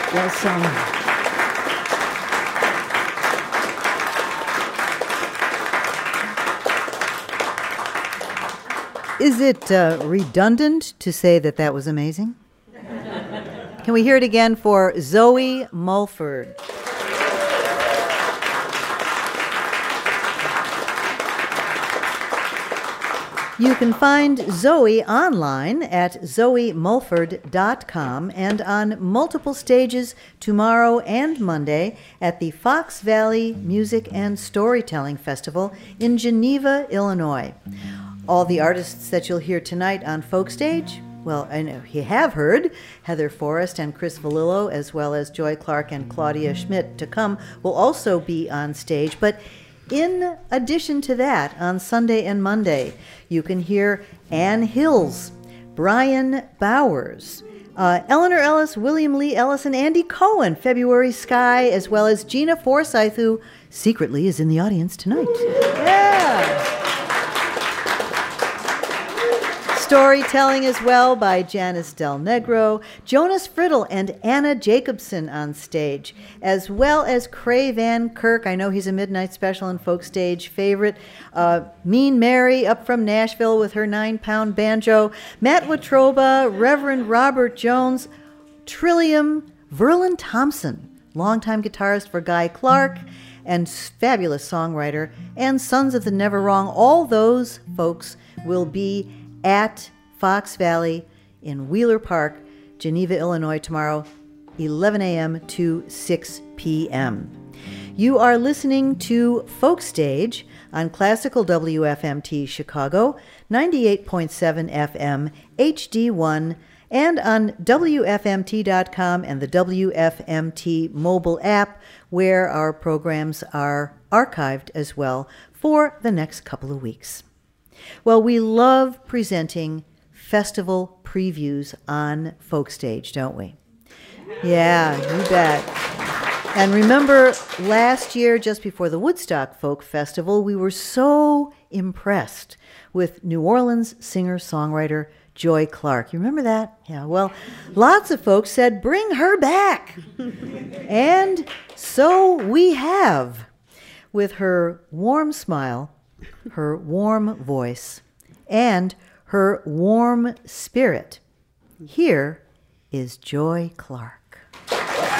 Yes, is it redundant to say that that was amazing? Can we hear it again for Zoe Mulford? You can find Zoe online at zoemulford.com and on multiple stages tomorrow and Monday at the Fox Valley Music and Storytelling Festival in Geneva, Illinois. All the artists that you'll hear tonight on Folk Stage, well, I know you have heard Heather Forrest and Chris Valillo, as well as Joy Clark and Claudia Schmidt to come, will also be on stage. But in addition to that, on Sunday and Monday, you can hear Ann Hills, Brian Bowers, Eleanor Ellis, William Lee Ellis, and Andy Cohen, February Sky, as well as Gina Forsythe, who secretly is in the audience tonight. Yeah. Storytelling as well by Janice Del Negro, Jonas Friddle, and Anna Jacobson on stage, as well as Cray Van Kirk. I know he's a Midnight Special and Folk Stage favorite. Mean Mary up from Nashville with her 9-pound banjo. Matt Watroba, Reverend Robert Jones, Trillium, Verlin Thompson, longtime guitarist for Guy Clark, and fabulous songwriter, and Sons of the Never Wrong. All those folks will be at Fox Valley in Wheeler Park, Geneva, Illinois, tomorrow, 11 a.m. to 6 p.m. You are listening to Folk Stage on Classical WFMT Chicago, 98.7 FM, HD1, and on WFMT.com and the WFMT mobile app, where our programs are archived as well for the next couple of weeks. Well, we love presenting festival previews on Folk Stage, don't we? Yeah, you bet. And remember, last year, just before the Woodstock Folk Festival, we were so impressed with New Orleans singer-songwriter Joy Clark. You remember that? Yeah, well, lots of folks said, bring her back. And so we have, with her warm smile, her warm voice, and her warm spirit. Here is Joy Clark.